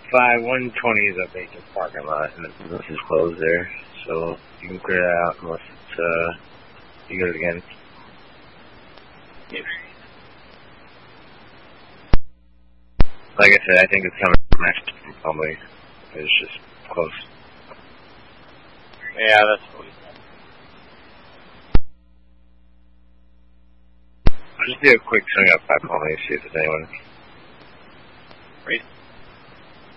120 is a vacant parking lot, and the business is closed there, so you can clear that out unless it's, you get it again. Yep. Like I said, I think it's coming from next from Plumley. It's just close. Yeah, that's what we said. I'll just do a quick swing up by Plumley, see if there's anyone. Great.